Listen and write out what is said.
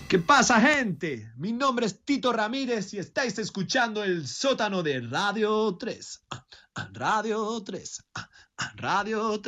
¿Qué pasa, gente? Mi nombre es Tito Ramírez y estáis escuchando el sótano de Radio 3. Radio 3. Radio 3.